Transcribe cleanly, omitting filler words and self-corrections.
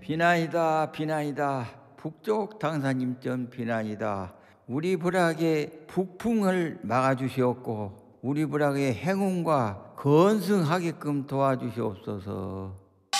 비난이다 비난이다. 북쪽 당사님전 비난이다. 우리 부락의 북풍을 막아주시옵고 우리 부락의 행운과 건승하게끔 도와주시옵소서.